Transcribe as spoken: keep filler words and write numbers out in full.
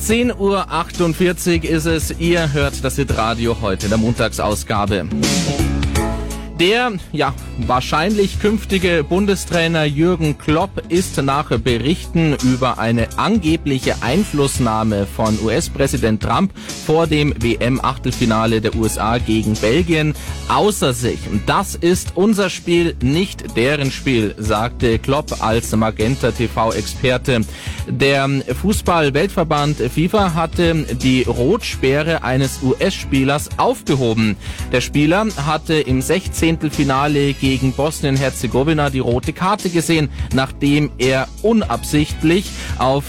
zehn Uhr achtundvierzig ist es. Ihr hört das Hitradio heute in der Montagsausgabe. Der, ja, wahrscheinlich künftige Bundestrainer Jürgen Klopp ist nach Berichten über eine angebliche Einflussnahme von U S-Präsident Trump vor dem W M-Achtelfinale der U S A gegen Belgien außer sich. Das ist unser Spiel, nicht deren Spiel, sagte Klopp als Magenta T V-Experte. Der Fußball-Weltverband FIFA hatte die Rotsperre eines U S-Spielers aufgehoben. Der Spieler hatte im Sechzehntelfinale gegen Bosnien-Herzegowina die rote Karte gesehen, nachdem er unabsichtlich auf